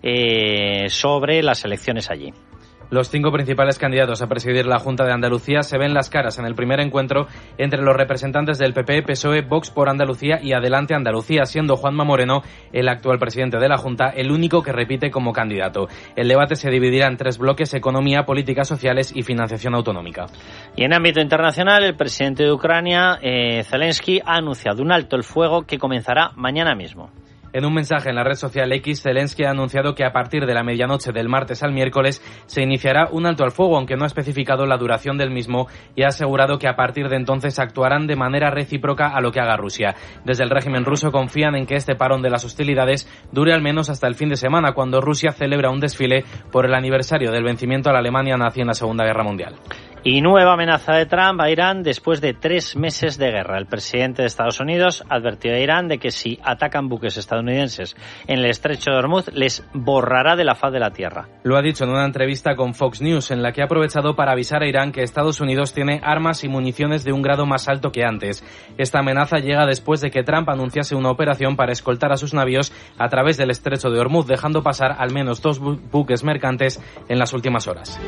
sobre las elecciones allí. Los 5 principales candidatos a presidir la Junta de Andalucía se ven las caras en el primer encuentro entre los representantes del PP, PSOE, Vox por Andalucía y Adelante Andalucía, siendo Juanma Moreno, el actual presidente de la Junta, el único que repite como candidato. El debate se dividirá en 3 bloques: economía, políticas sociales y financiación autonómica. Y en ámbito internacional, el presidente de Ucrania, Zelensky, ha anunciado un alto el fuego que comenzará mañana mismo. En un mensaje en la red social X, Zelensky ha anunciado que a partir de la medianoche del martes al miércoles se iniciará un alto al fuego, aunque no ha especificado la duración del mismo, y ha asegurado que a partir de entonces actuarán de manera recíproca a lo que haga Rusia. Desde el régimen ruso confían en que este parón de las hostilidades dure al menos hasta el fin de semana, cuando Rusia celebra un desfile por el aniversario del vencimiento a la Alemania nazi en la Segunda Guerra Mundial. Y nueva amenaza de Trump a Irán después de 3 meses de guerra. El presidente de Estados Unidos advirtió a Irán de que si atacan buques estadounidenses en el estrecho de Hormuz, les borrará de la faz de la tierra. Lo ha dicho en una entrevista con Fox News, en la que ha aprovechado para avisar a Irán que Estados Unidos tiene armas y municiones de un grado más alto que antes. Esta amenaza llega después de que Trump anunciase una operación para escoltar a sus navíos a través del estrecho de Hormuz, dejando pasar al menos 2 buques mercantes en las últimas horas.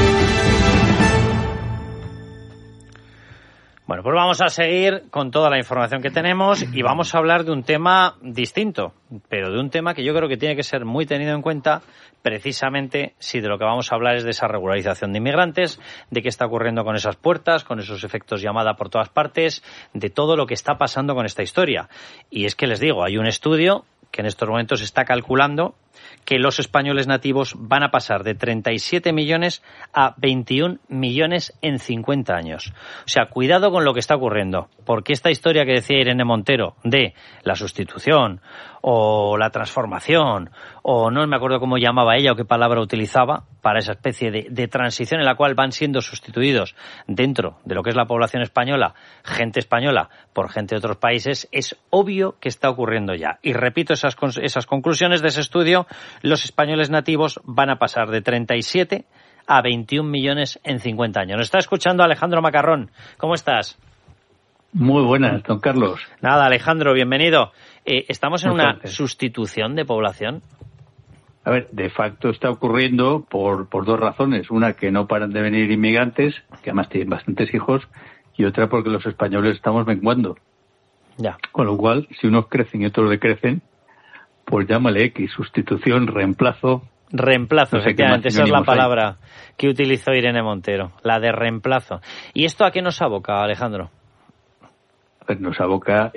Bueno, pues vamos a seguir con toda la información que tenemos y vamos a hablar de un tema distinto, pero de un tema que yo creo que tiene que ser muy tenido en cuenta, precisamente si de lo que vamos a hablar es de esa regularización de inmigrantes, de qué está ocurriendo con esas puertas, con esos efectos llamada por todas partes, de todo lo que está pasando con esta historia. Y es que les digo, hay un estudio que en estos momentos está calculando que los españoles nativos van a pasar de 37 millones a 21 millones en 50 años. O sea, cuidado con lo que está ocurriendo, porque esta historia que decía Irene Montero de la sustitución o la transformación, o no me acuerdo cómo llamaba ella o qué palabra utilizaba para esa especie de transición en la cual van siendo sustituidos dentro de lo que es la población española, gente española por gente de otros países, es obvio que está ocurriendo ya. Y repito esas conclusiones de ese estudio: los españoles nativos van a pasar de 37 a 21 millones en 50 años. Nos está escuchando Alejandro Macarrón. ¿Cómo estás? Muy buenas, don Carlos. Nada, Alejandro, bienvenido. ¿Estamos en una sustitución de población? A ver, de facto está ocurriendo por 2 razones. Una, que no paran de venir inmigrantes, que además tienen bastantes hijos, y otra porque los españoles estamos menguando. Ya. Con lo cual, si unos crecen y otros decrecen, pues llámale X, sustitución, reemplazo. Reemplazo, no sé, efectivamente, esa es la palabra que utilizó Irene Montero, la de reemplazo. ¿Y esto a qué nos aboca, Alejandro? Nos aboca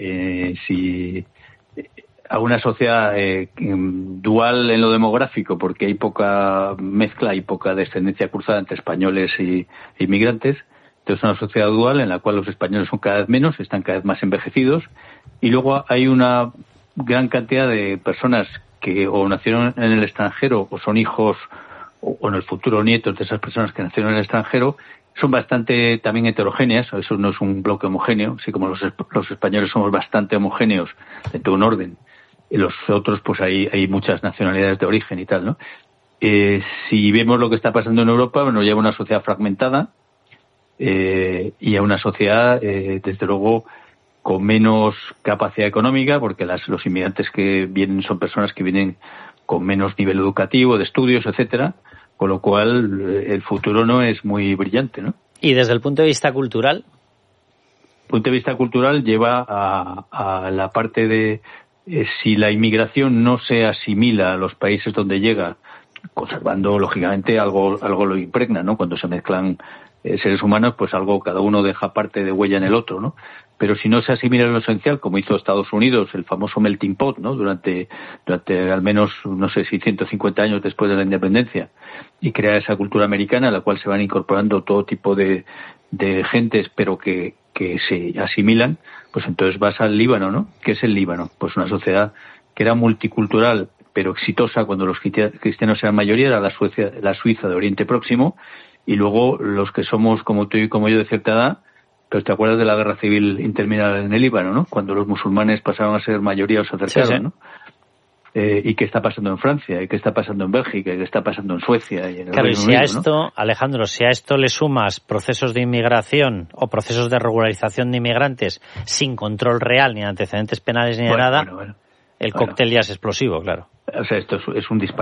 a una sociedad dual en lo demográfico, porque hay poca mezcla y poca descendencia cruzada entre españoles e inmigrantes. Entonces, una sociedad dual en la cual los españoles son cada vez menos, están cada vez más envejecidos, y luego hay una gran cantidad de personas que o nacieron en el extranjero o son hijos o en el futuro nietos de esas personas que nacieron en el extranjero. Son bastante también heterogéneas, eso no es un bloque homogéneo, así como los españoles somos bastante homogéneos dentro de un orden, y los otros pues hay muchas nacionalidades de origen y tal, ¿no? Si vemos lo que está pasando en Europa, nos lleva a una sociedad fragmentada y a una sociedad, desde luego, con menos capacidad económica, porque los inmigrantes que vienen son personas que vienen con menos nivel educativo, de estudios, etcétera. Con lo cual, el futuro no es muy brillante, ¿no? ¿Y desde el punto de vista cultural? El punto de vista cultural lleva a la parte de si la inmigración no se asimila a los países donde llega, conservando, lógicamente, algo lo impregna, ¿no? Cuando se mezclan seres humanos, pues algo, cada uno deja parte de huella en el otro, ¿no? Pero si no se asimila lo esencial, como hizo Estados Unidos, el famoso melting pot, ¿no? Durante al menos, no sé si 150 años después de la independencia, y crea esa cultura americana a la cual se van incorporando todo tipo de gentes, pero que se asimilan, pues entonces vas al Líbano, ¿no? ¿Qué es el Líbano? Pues una sociedad que era multicultural, pero exitosa cuando los cristianos eran mayoría, era la Suiza de Oriente Próximo, y luego los que somos como tú y como yo de cierta edad, pues te acuerdas de la guerra civil interminable en el Líbano, ¿no? Cuando los musulmanes pasaron a ser mayoría o se acercaron, sí, ¿no? ¿Y qué está pasando en Francia? ¿Y qué está pasando en Bélgica? ¿Y qué está pasando en Suecia? Y en el Reino Unido, a esto, ¿no? Alejandro, si a esto le sumas procesos de inmigración o procesos de regularización de inmigrantes sin control real, ni antecedentes penales, ni de nada, el cóctel ya es explosivo, claro. O sea, esto es un disparate.